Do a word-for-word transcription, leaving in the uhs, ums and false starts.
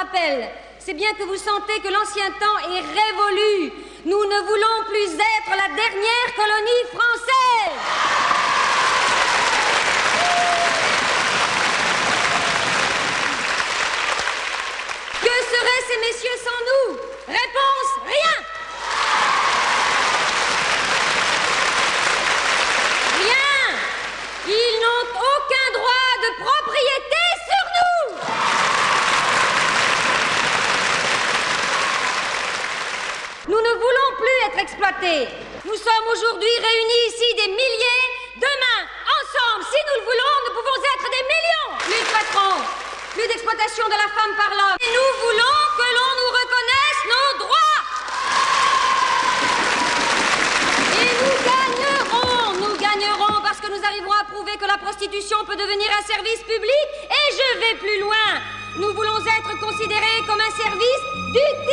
rappelle. C'est bien que vous sentez que l'ancien temps est révolu. Nous ne voulons plus être la dernière colonie française. Que seraient ces messieurs sans nous? Réponse, rien. Rien. Ils n'ont aucun droit de propriété sur nous. Nous ne voulons plus être exploités. Nous sommes aujourd'hui réunis ici des milliers. Demain, ensemble, si nous le voulons, nous pouvons être des millions. Plus de patrons, plus d'exploitation de la femme par l'homme. Et nous voulons que l'on nous reconnaisse nos droits. Et nous gagnerons, nous gagnerons parce que nous arriverons à prouver que la prostitution peut devenir un service public. Et je vais plus loin. Nous voulons être considérés comme un service d'utilité.